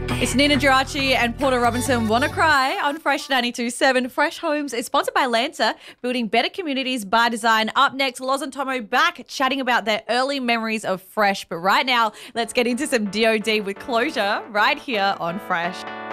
It's Nina Geraci and Porter Robinson, Wanna Cry on Fresh 92.7. Fresh Homes is sponsored by Lancer, building better communities by design. Up next, Loz and Tomo back chatting about their early memories of Fresh. But right now, let's get into some DOD with Closure right here on Fresh.